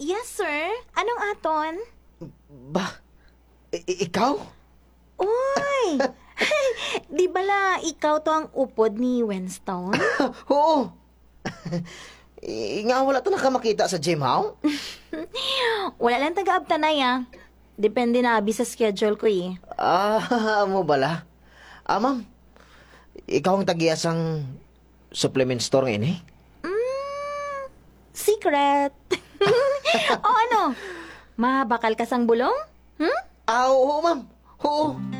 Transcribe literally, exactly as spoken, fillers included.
Yes, sir. Anong aton? Ba, i- i- ikaw? Uy! Di bala ikaw to ang upod ni Winston? Oo. I- nga wala to nakamakita sa gym, ha? Wala lang taga-abtanay ah. Depende na abi sa schedule ko eh. Ah, mo bala? Ah, ma'am. Ikaw ang tagiyasang supplement store ngayon, eh? Mm, secret. O ano? Mabakal ka sang bulong? Hmm? Ah, oo, ma'am. Oo.